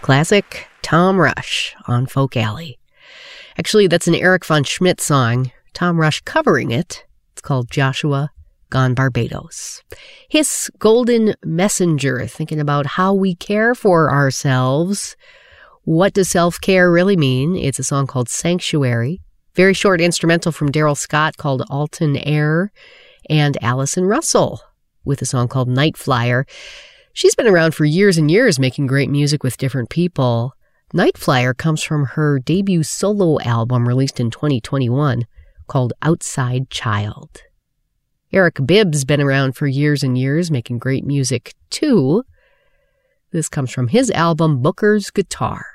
Classic Tom Rush on Folk Alley. Actually, that's an Eric von Schmidt song. Tom Rush covering it. It's called Joshua Gone Barbados. His Golden Messenger, thinking about how we care for ourselves. What does self-care really mean? It's a song called Sanctuary. Very short instrumental from Daryl Scott called Alton Air. And Allison Russell with a song called Night Flyer. She's been around for years and years making great music with different people. Night Flyer comes from her debut solo album released in 2021 called Outside Child. Eric Bibb's been around for years and years making great music too. This comes from his album Booker's Guitar.